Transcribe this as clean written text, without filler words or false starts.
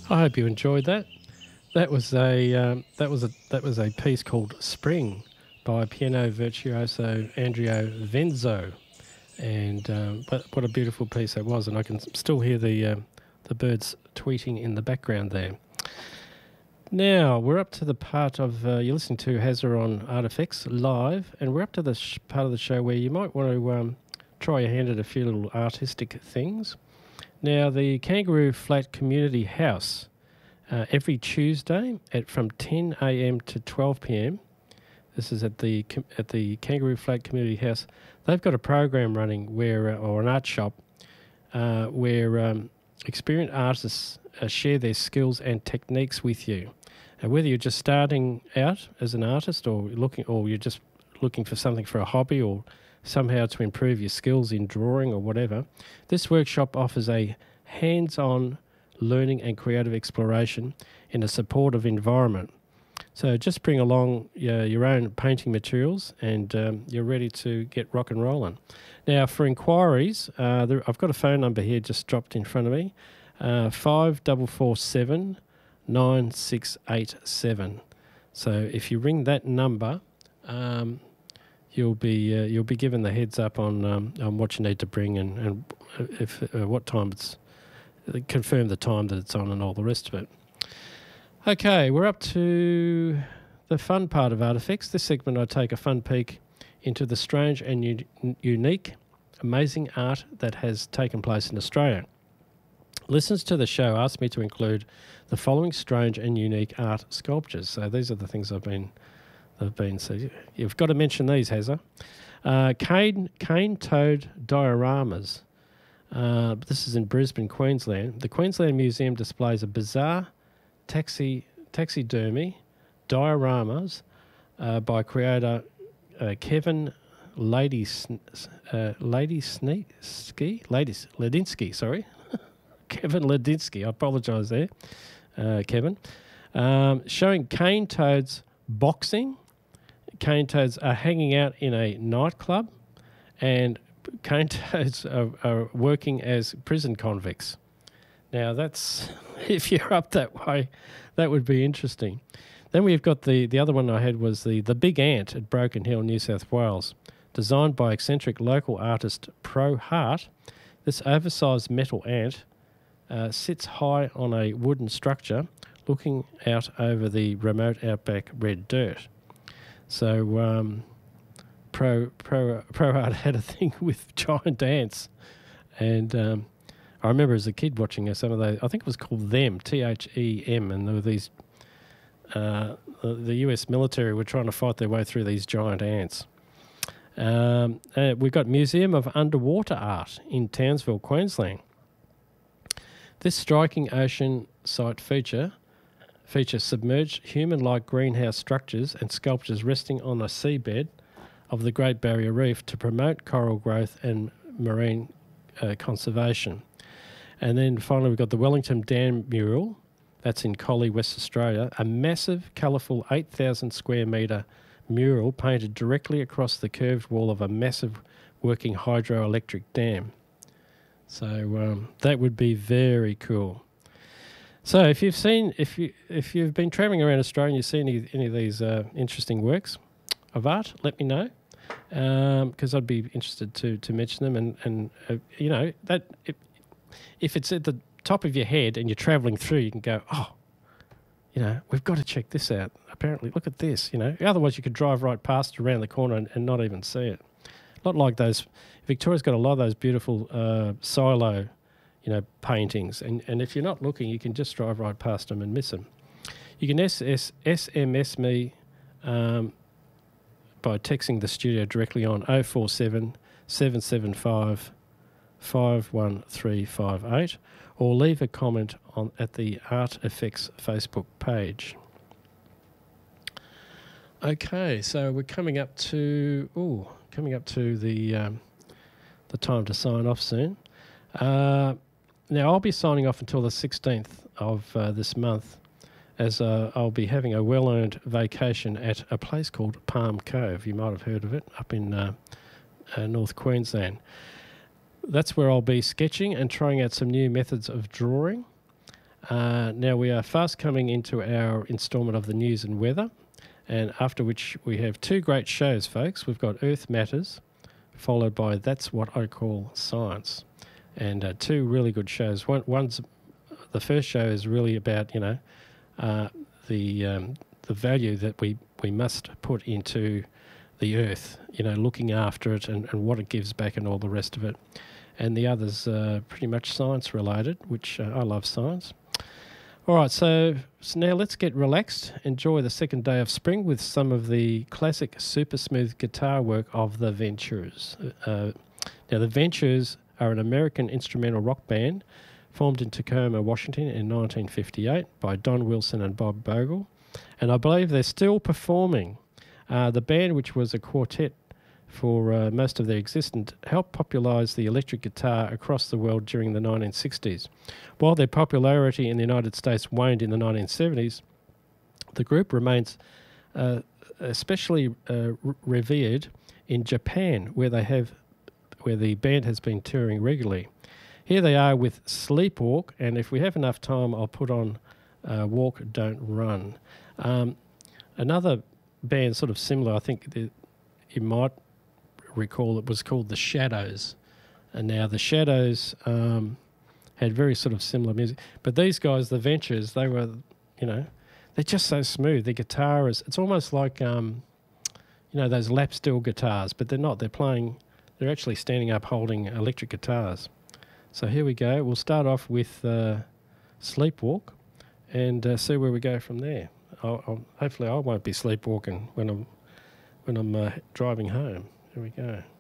I hope you enjoyed that. That was a piece called Spring by piano virtuoso Andrea Venzo, and but what a beautiful piece that was, and I can still hear the birds tweeting in the background there. Now we're up to the part of you're listening to Hazza on Artifacts live, and we're up to the part of the show where you might want to try your hand at a few little artistic things. Now, the Kangaroo Flat Community House, every Tuesday from 10 a.m. to 12 p.m. This is at the Kangaroo Flat Community House. They've got a program running or an art shop, where experienced artists share their skills and techniques with you. And whether you're just starting out as an artist, or you're just looking for something for a hobby, or somehow to improve your skills in drawing or whatever, this workshop offers a hands-on learning and creative exploration in a supportive environment. So just bring along your own painting materials, and you're ready to get rock and rolling. Now, for inquiries, I've got a phone number here just dropped in front of me, 5447 9687. So if you ring that number, you'll be given the heads up on what you need to bring, and if what time confirm the time that it's on, and all the rest of it. Okay, we're up to the fun part of Artifacts. This segment, I take a fun peek into the strange and unique, amazing art that has taken place in Australia. Listeners to the show asked me to include the following strange and unique art sculptures. So these are the things I've been. So you've got to mention these, Hazza. Cane toad dioramas. This is in Brisbane, Queensland. The Queensland Museum displays a bizarre taxidermy dioramas by creator Kevin Ladinsky. Sorry, Kevin Ladinsky. I apologise there, Kevin. Showing cane toads boxing. Cane toads are hanging out in a nightclub, and cane toads are working as prison convicts. Now, that's, if you're up that way, that would be interesting. Then we've got the other one I had was the Big Ant at Broken Hill, New South Wales. Designed by eccentric local artist Pro Hart, this oversized metal ant sits high on a wooden structure looking out over the remote outback red dirt. So Pro Hart had a thing with giant ants, and I remember as a kid watching some of those. I think it was called Them, THEM, and there were these. The US military were trying to fight their way through these giant ants. We've got Museum of Underwater Art in Townsville, Queensland. This striking ocean site features submerged human-like greenhouse structures and sculptures resting on the seabed of the Great Barrier Reef to promote coral growth and marine conservation. And then finally we've got the Wellington Dam mural. That's in Collie, West Australia. A massive, colourful 8,000 square metre mural painted directly across the curved wall of a massive working hydroelectric dam. So that would be very cool. So if you've been travelling around Australia and you see any of these interesting works of art, let me know, because I'd be interested to mention them. And you know, that if it's at the top of your head and you're travelling through, you can go, oh, you know, we've got to check this out. Apparently, look at this. You know, otherwise you could drive right past around the corner and not even see it. Not like those. Victoria's got a lot of those beautiful silo, paintings, and if you're not looking, you can just drive right past them and miss them. You can SMS me by texting the studio directly on 047 775 51358, or leave a comment at the Art Effects Facebook page. Okay, so we're coming up to the time to sign off soon. Now, I'll be signing off until the 16th of this month, as I'll be having a well-earned vacation at a place called Palm Cove. You might have heard of it, up in North Queensland. That's where I'll be sketching and trying out some new methods of drawing. Now we are fast coming into our instalment of the news and weather, and after which we have two great shows, folks. We've got Earth Matters, followed by That's What I Call Science, and two really good shows. One's the first show is really about the value that we must put into the earth, looking after it and what it gives back and all the rest of it. And the other's pretty much science related, which I love science. All right, so now let's get relaxed. Enjoy the second day of spring with some of the classic super smooth guitar work of the Ventures. Now, the Ventures are an American instrumental rock band formed in Tacoma, Washington in 1958 by Don Wilson and Bob Bogle. And I believe they're still performing. The band, which was a quartet for most of their existence, helped popularise the electric guitar across the world during the 1960s. While their popularity in the United States waned in the 1970s, the group remains especially revered in Japan, where the band has been touring regularly. Here they are with Sleepwalk, and if we have enough time, I'll put on Walk, Don't Run. Another band sort of similar, I think you might recall, it was called The Shadows. And now The Shadows had very sort of similar music. But these guys, the Ventures, they were, they're just so smooth. The guitar it's almost like, those lap steel guitars, but they're not. They're actually standing up holding electric guitars. So here we go. We'll start off with Sleepwalk and see where we go from there. Hopefully I won't be sleepwalking when I'm driving home. Here we go.